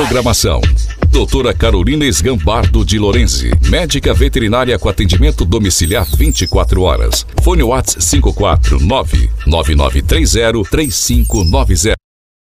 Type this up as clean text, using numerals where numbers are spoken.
programação. Doutora Carolina Esgambardo de Lorenzi, médica veterinária com atendimento domiciliar 24 horas. Fone WhatsApp 549-9930-3590.